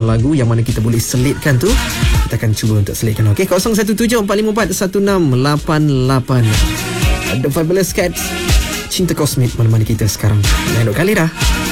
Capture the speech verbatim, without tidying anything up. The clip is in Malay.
lagu yang mana kita boleh selitkan tu, kita akan cuba untuk selitkan. Okey, kosong satu tujuh empat lima empat satu enam lapan lapan. The Fabulous Cats, Cinta Kosmik menemani kita sekarang. Elok kali dah.